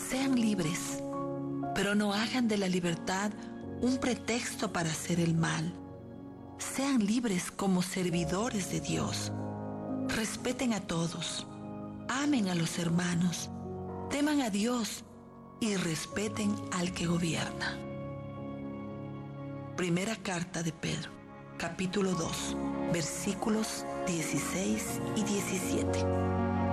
Sean libres, pero no hagan de la libertad un pretexto para hacer el mal. Sean libres como servidores de Dios. Respeten a todos, amen a los hermanos, teman a Dios y respeten al que gobierna. Primera carta de Pedro, capítulo 2, versículos 16 y 17.